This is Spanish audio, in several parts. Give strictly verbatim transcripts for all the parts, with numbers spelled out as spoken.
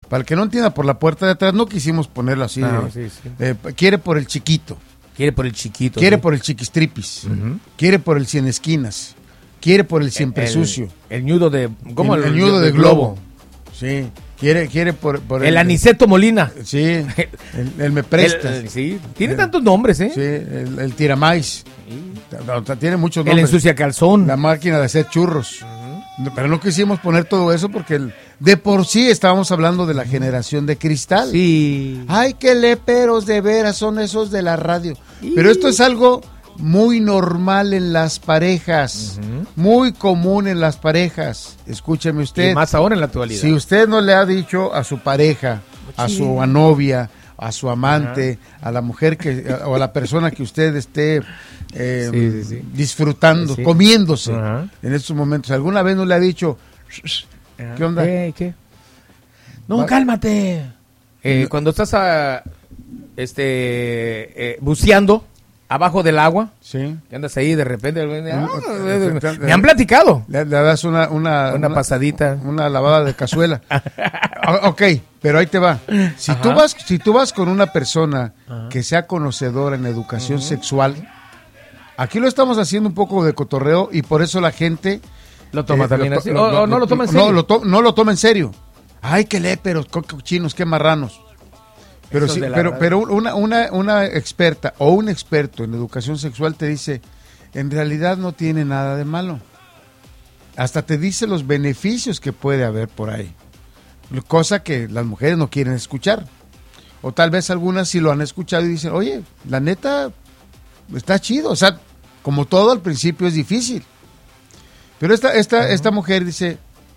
Para el que no entienda, por la puerta de atrás no quisimos ponerlo así. Ah, de, sí, sí. eh, quiere por el chiquito. Quiere por el chiquito. Quiere ¿sí? por el chiquistripis. Uh-huh. Quiere por el cien esquinas. Quiere por el siempre el, sucio. El nudo de... ¿Cómo? El, el nudo de, de globo. globo. Sí. Quiere, quiere por, por el... El Aniceto Molina. Sí. El, el me prestas. El, el, sí. Tiene el, tantos nombres, ¿eh? Sí. El, el tiramais. Sí. Tiene muchos nombres. El ensucia calzón. La máquina de hacer churros. Uh-huh. Pero no quisimos poner todo eso porque el, de por sí estábamos hablando de la generación de cristal. Sí. Ay, qué léperos de veras son esos de la radio. Sí. Pero esto es algo muy normal en las parejas, uh-huh. muy común en las parejas. Escúcheme usted. Y más ahora en la actualidad. Si usted no le ha dicho a su pareja, sí. a su novia, a su amante, uh-huh. a la mujer que o a la persona que usted esté eh, sí, sí, sí. disfrutando, sí. comiéndose uh-huh. en estos momentos, ¿alguna vez no le ha dicho, uh-huh. ¿qué onda? ¿Qué? ¿Qué? No, ¿Va? Cálmate. Eh, no. Cuando estás a, este, eh, buceando abajo del agua, sí. que andas ahí de repente, ah, me han platicado. Le, le das una, una, una, una pasadita, una lavada de cazuela. Ok, pero ahí te va. Si Ajá. tú vas, si tú vas con una persona Ajá. que sea conocedora en educación uh-huh. sexual, aquí lo estamos haciendo un poco de cotorreo y por eso la gente lo toma eh, también lo, así. Lo, o, lo, o no lo toma en serio. No lo, to, no lo toma en serio. Ay, qué léperos, qué cochinos, qué marranos. Pero sí, pero, pero una, una, una experta o un experto en educación sexual te dice, en realidad no tiene nada de malo. Hasta te dice los beneficios que puede haber por ahí. Cosa que las mujeres no quieren escuchar. O tal vez algunas sí lo han escuchado y dicen, oye, la neta, está chido. O sea, como todo al principio es difícil. Pero esta, esta, uh-huh. esta mujer dice,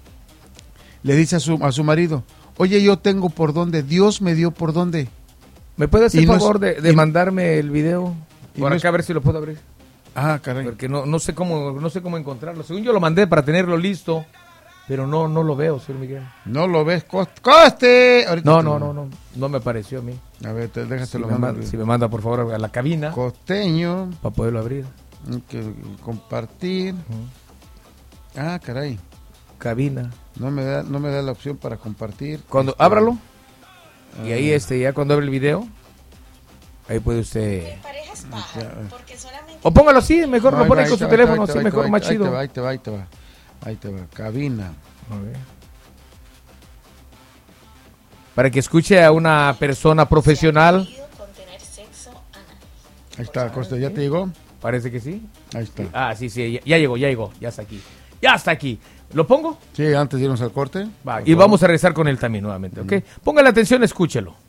le dice a su, a su marido, oye, yo tengo por dónde, Dios me dio por dónde. ¿Me puede hacer no favor de, de mandarme el video? Por acá no es... a ver si lo puedo abrir. Ah, caray. Porque no, no sé cómo, no sé cómo encontrarlo. Según yo lo mandé para tenerlo listo, pero no, no lo veo, señor Miguel. No lo ves, coste. ¡Coste! Ahorita no, no, no, no, no me apareció a mí. A ver, te, déjate si lo me manda, Si me manda, por favor, a la cabina. Costeño. Para poderlo abrir. Que, compartir. Uh-huh. Ah, caray. Cabina. No me da, no me da la opción para compartir. Cuando este, ábralo. Uh, y ahí este, ya cuando abre el video, ahí puede usted. O póngalo así, mejor no, lo pone con su teléfono, así mejor, más chido. Ahí te va, ahí te va, ahí te va. Cabina. A ver. Para que escuche a una persona profesional. Ahí está, Costa, ¿ya te llegó? Parece que sí. Ahí está. Ah, sí, sí, ya, ya llegó, ya llegó, ya está aquí. Ya está aquí. ¿Lo pongo? Sí, antes de irnos al corte. Va, y vamos a regresar con él también nuevamente, ¿ok? Mm. Póngale atención, escúchelo.